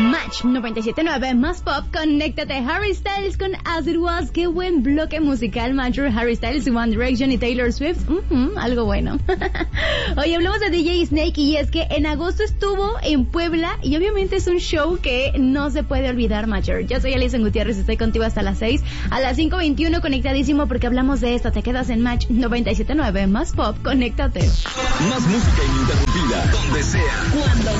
Match 97.9 más pop, conéctate. Harry Styles con As It Was. Qué buen bloque musical, Major. Harry Styles, One Direction y Taylor Swift. Algo bueno. Oye, hablamos de DJ Snake y es que en agosto estuvo en Puebla y obviamente es un show que no se puede olvidar, Major. Yo soy Alison Gutiérrez, estoy contigo hasta las 6. A las 5:21 conectadísimo porque hablamos de esto. Te quedas en Match 97.9 más pop, conéctate. Más música ininterrumpida, donde sea, cuando